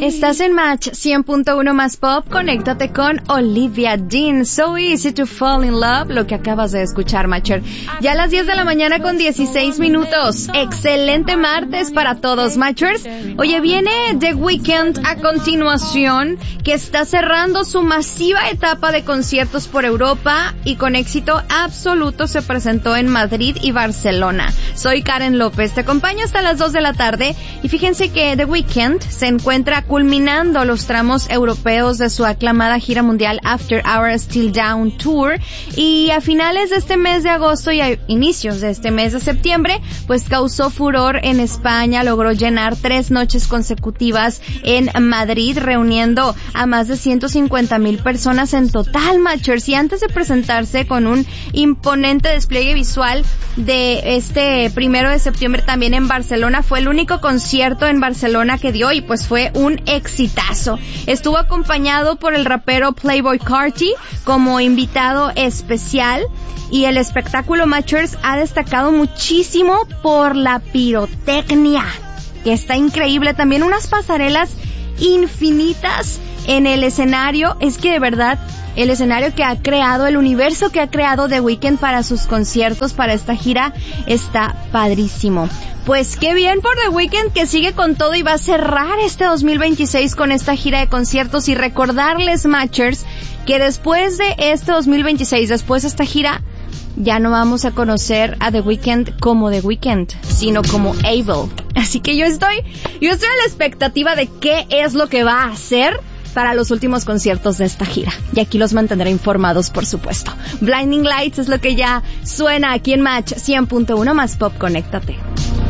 Estás en Match 100.1 más pop. Conéctate con Olivia Dean. So easy to fall in love. Lo que acabas de escuchar, Matcher. Ya a las 10 de la mañana con 16 minutos. Excelente martes para todos, Matchers. Oye, viene The Weeknd a continuación, que está cerrando su masiva etapa de conciertos por Europa y con éxito absoluto se presentó en Madrid y Barcelona. Soy Karen López. Te acompaño hasta las 2 de la tarde y fíjense que The Weeknd se encuentra culminando los tramos europeos de su aclamada gira mundial After Hours Till Dawn Tour, y a finales de este mes de agosto y a inicios de este mes de septiembre pues causó furor en España. Logró llenar 3 noches consecutivas en Madrid, reuniendo a más de 150,000 personas en total, Matchers. Y antes de presentarse con un imponente despliegue visual de este 1 de septiembre también en Barcelona, fue el único concierto en Barcelona que dio y pues fue un exitazo. Estuvo acompañado por el rapero Playboi Carti como invitado especial, y el espectáculo, Matchers, ha destacado muchísimo por la pirotecnia, que está increíble. También unas pasarelas infinitas en el escenario. Es que de verdad el escenario que ha creado, el universo que ha creado The Weeknd para sus conciertos, para esta gira, está padrísimo. Pues qué bien por The Weeknd, que sigue con todo y va a cerrar este 2026 con esta gira de conciertos. Y recordarles, Matchers, que después de este 2026, después de esta gira, ya no vamos a conocer a The Weeknd como The Weeknd, sino como Abel. Así que yo estoy a la expectativa de qué es lo que va a hacer para los últimos conciertos de esta gira. Y aquí los mantendré informados, por supuesto. Blinding Lights es lo que ya suena aquí en Match 100.1 más pop. Conéctate.